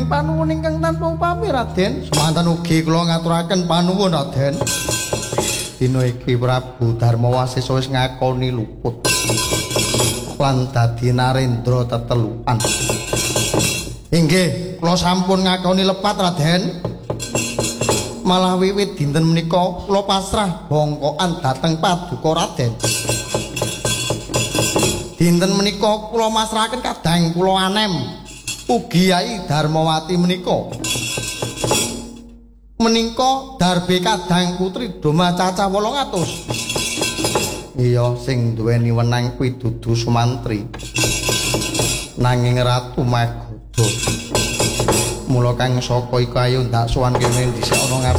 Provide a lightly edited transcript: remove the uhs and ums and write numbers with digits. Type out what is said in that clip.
ing panuwun ingkang tanpa upami Raden. Semanten ugi kula ngaturaken panuwun Raden. Dina iki Prabu Darmawasesa wis ngakoni luput lan dadi narendra tetelukan. Inggih, kula sampun ngakoni lepat Raden. Malah wiwit dinten menika kula pasrah bongkokan dhateng Paduka Raden. Dinten menika kula masrahaken kadang kula anem ugi Yai Darmawati menika. Menika darbe kadang putri Doma cacah 800. Iya, sing duweni wenang kuwi dudu Sumantri. Nanging Ratu Magoda. Mula kang saka iku ayo ndak sowan kene dhisik ana ngarep